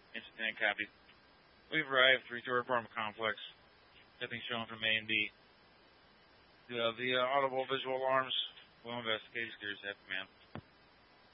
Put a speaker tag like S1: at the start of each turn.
S1: Incident copy. We've arrived. Reach apartment complex. Nothing shown from A and B. The audible visual alarms. We'll investigate. Here's that, man.